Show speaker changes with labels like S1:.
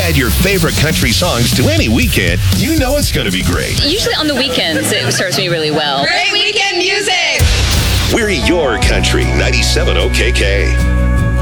S1: add your favorite country songs to any weekend, you know it's going to be great.
S2: Usually on the weekends, it serves me really well.
S3: Great weekend music!
S1: We're your country, 97 OKK.